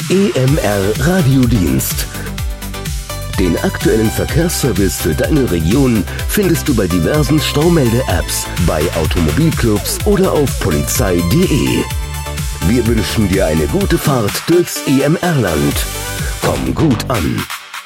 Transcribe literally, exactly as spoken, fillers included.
E M R Radiodienst. Den aktuellen Verkehrsservice für deine Region findest du bei diversen Staumelde-Apps, bei Automobilclubs oder auf polizei punkt de. Wir wünschen dir eine gute Fahrt durchs E M R-Land. Komm gut an!